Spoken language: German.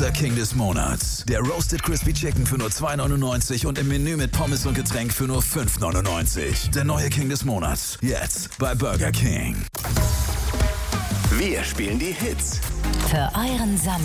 Unser King des Monats. Der Roasted Crispy Chicken für nur 2,99 und im Menü mit Pommes und Getränk für nur 5,99. Der neue King des Monats. Jetzt bei Burger King. Wir spielen die Hits. Für euren Sommer.